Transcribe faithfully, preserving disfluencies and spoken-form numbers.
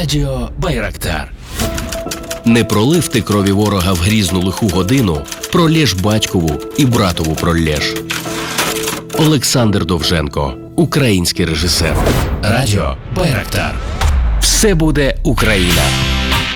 Радіо Байрактар. Не пролив ти крові ворога в грізну лиху годину, пролєш батькову і братову пролєш. Олександр Довженко, український режисер. Радіо Байрактар. Все буде Україна.